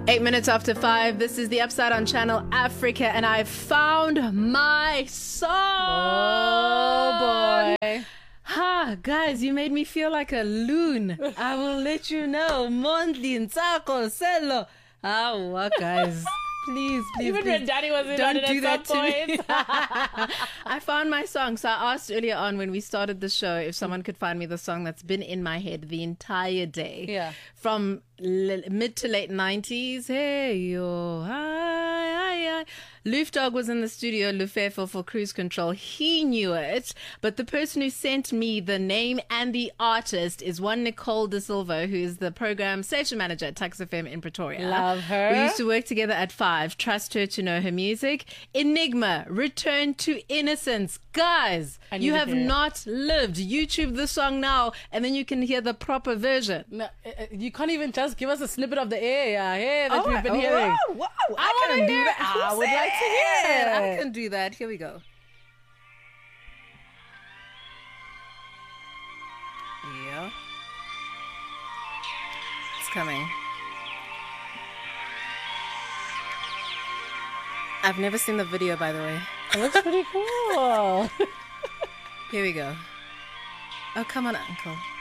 8 minutes after 5. This is the Upside on Channel Africa, and I found my song. Oh boy. Ha, guys, you made me feel like a loon. I will let you know. Mondli, Nsako, Selo. Oh, what, guys? Please. Even when Danny was in Don't on it do at that some to me. point. I found my song. So I asked earlier on when we started the show if someone could find me the song that's been in my head the entire day. Yeah. From mid to late 90s. Hey, yo, hi. Loofdog was in the studio, Lufefo for Cruise Control. He knew it, but the person who sent me the name and the artist is one Nicole De Silva, who is the program station manager at Tuks FM in Pretoria. Love her. We used to work together at 5. Trust her to know her music. Enigma, Return to Innocence. Guys, you have not lived. YouTube the song now, and then you can hear the proper version. No, you can't even just give us a snippet of the air that we've been hearing. Wow, I can do that. I would like to hear it. I can do that. Here we go. Yeah. It's coming. I've never seen the video, by the way. It looks pretty cool. Here we go. Oh, come on, Uncle.